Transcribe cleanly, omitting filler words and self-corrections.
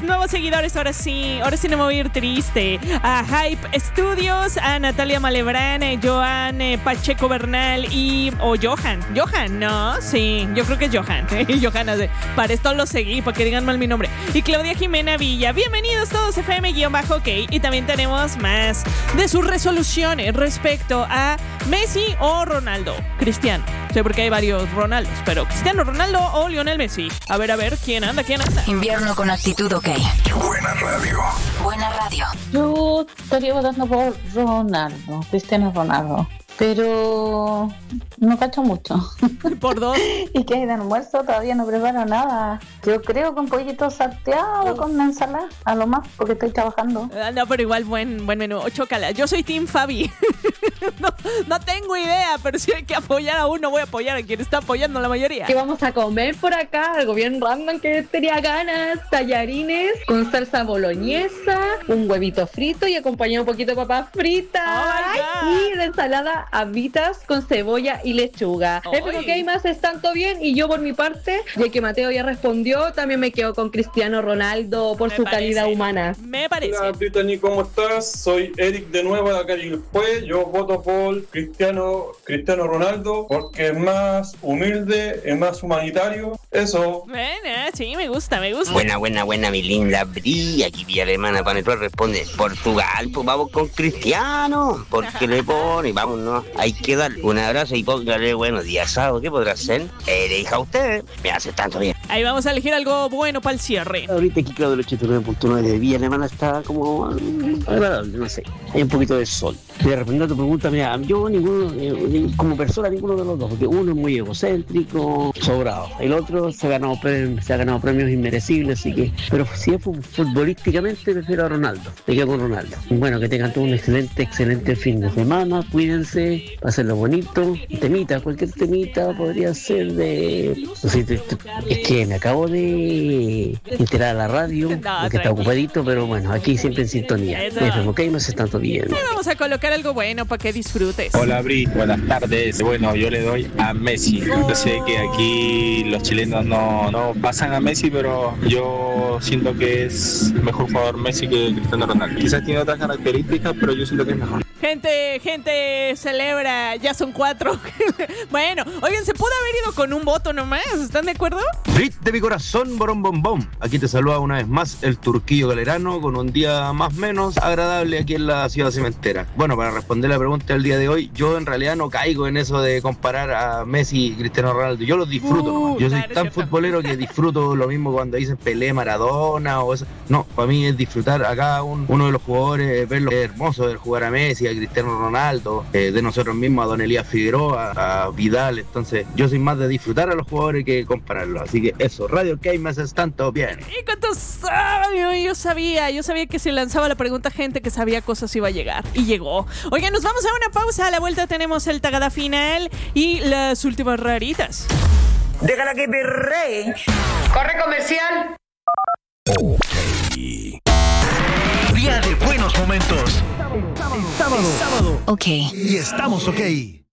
nuevos seguidores, ahora sí no me voy a ir triste. A Hype Studios, a Natalia Malebrán, Joan Pacheco Bernal o Johan, ¿no? Sí, yo creo que es Johan. Johan, para esto lo seguí, para que digan mal mi nombre. Y Claudia Jimena Villa, bienvenidos todos FM-OK. Y también tenemos más de sus resoluciones respecto a Messi o Ronaldo. Cristiano, sé porque hay varios Ronaldos, pero Cristiano Ronaldo o Lionel Messi. A ver, ¿quién anda? Invierno con actitud OK. Buena radio. Buena radio. Yo estaría votando por Ronaldo, Cristiano Ronaldo. Pero no cacho mucho. Por dos. ¿Y qué hay de almuerzo? Todavía no preparo nada. Yo creo que un pollito salteado con una ensalada, a lo más, porque estoy trabajando. No, pero igual buen menú. Chócala. Yo soy Team Fabi. no tengo idea, pero si hay que apoyar a uno, voy a apoyar a quien está apoyando la mayoría. ¿Qué vamos a comer por acá? Algo bien random que tenía ganas. Tallarines con salsa boloñesa, un huevito frito y acompañado un poquito de papas fritas. Y de ensalada habitas con cebolla y lechuga. Espero que hay más, es tanto bien. Y yo por mi parte, ya que Mateo ya respondió, también me quedo con Cristiano Ronaldo por su calidad humana. Me parece. Hola Brittany, ¿cómo estás? Soy Eric de nuevo de acá y después. Yo voto por Cristiano Ronaldo porque es más humilde, es más humanitario. Eso. Bueno, sí, me gusta. Buena, mi linda Bri. Aquí Villa Alemana Panetón responde Portugal, pues vamos con Cristiano. Porque le pone, vamos, no. Hay que darle un abrazo y póngale buenos días, ¿sabes qué podrá hacer? Elija usted, me hace tanto bien. Ahí vamos a elegir algo bueno para el cierre. Ahorita aquí Claudio del 89.9 de Villa Alemana está como agradable, no sé. Hay un poquito de sol. Y respondiendo a tu pregunta, mira, yo como persona ninguno de los dos, porque uno es muy egocéntrico, sobrado. El otro se ha ganado premios inmerecibles, así que, pero si es futbolísticamente prefiero a Ronaldo. Me quedo con Ronaldo. Bueno, que tengan todos un excelente fin de semana, cuídense, pásenlo bonito. Cualquier temita podría ser de... No sé, es que me acabo de enterar a la radio, porque está ocupadito, pero bueno, aquí siempre en sintonía. OK, no sé tanto bien. Vamos a colocar algo bueno para que disfrutes. Hola Bri, buenas tardes. Bueno, yo le doy a Messi. Yo sé que aquí los chilenos no pasan a Messi, pero yo siento que es mejor jugador Messi que Cristiano Ronaldo. Quizás tiene otras características, pero yo siento que es mejor. Gente, celebra, ya son 4. Bueno, oigan, se pudo haber ido con un voto nomás, ¿están de acuerdo? Brit de mi corazón, borón bombón. Aquí te saluda una vez más el Turquillo Galerano con un día más o menos agradable aquí en la ciudad cementera. Bueno, para responder la pregunta del día de hoy, yo en realidad no caigo en eso de comparar a Messi y Cristiano Ronaldo. Yo los disfruto nomás. Yo soy tan futbolero que disfruto lo mismo cuando dicen Pelé, Maradona o eso. No, para mí es disfrutar a cada uno de los jugadores, verlo hermoso, de jugar a Messi, a Cristiano Ronaldo, de nosotros mismos, a Don Elías Figueroa, a Vidal. Entonces yo soy más de disfrutar a los jugadores que compararlos. Así que eso, Radio OK me haces tanto bien. ¿Y cuánto sabio? Yo sabía que si lanzaba la pregunta gente que sabía cosas iba a llegar. Y llegó. Oigan, nos vamos a una pausa. A la vuelta tenemos el tagada final y las últimas raritas. Déjala que perree. Corre comercial. OK. Día de buenos momentos. Sábado. OK. Y estamos OK.